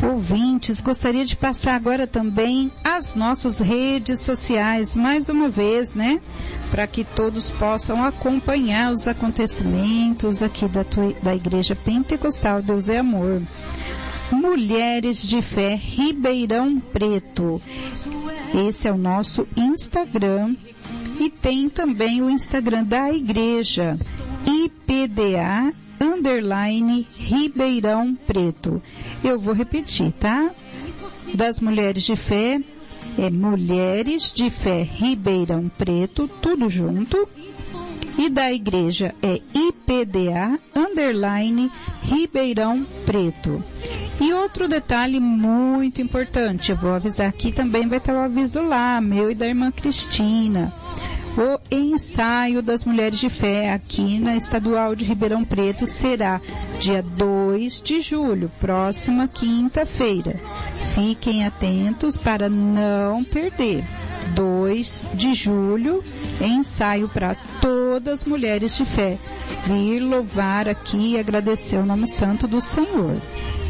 ouvintes, gostaria de passar agora também as nossas redes sociais, mais uma vez, né? Para que todos possam acompanhar os acontecimentos aqui da Igreja Pentecostal Deus é Amor. Mulheres de Fé Ribeirão Preto. Esse é o nosso Instagram. E tem também o Instagram da igreja, IPDA_Ribeirão Preto. Eu vou repetir, tá? Das Mulheres de Fé, é Mulheres de Fé Ribeirão Preto, tudo junto. E da igreja é IPDA_Ribeirão Preto. E outro detalhe muito importante, eu vou avisar aqui, também vai ter o aviso lá, meu e da irmã Cristina. O ensaio das Mulheres de Fé aqui na Estadual de Ribeirão Preto será dia 2 de julho, próxima quinta-feira. Fiquem atentos para não perder. 2 de julho, ensaio para todas as mulheres de fé. Vir louvar aqui e agradecer o nome santo do Senhor.